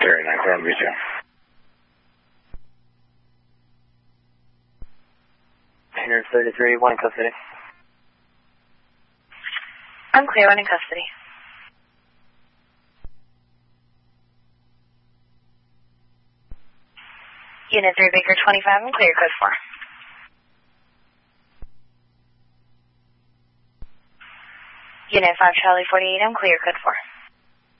Cherry 9 Columbia 2. Unit 33, 1 in custody. I'm clear, 1 in custody. Unit 3, Baker 25, I'm clear, code 4. Unit 5, Charlie 48, I'm clear, code 4.